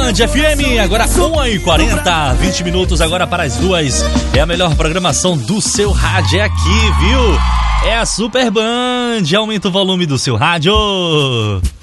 Band FM, agora 1h40, 20 minutos agora para as 2. É a melhor programação do seu rádio, é aqui, viu? É a Super Band. Aumenta o volume do seu rádio.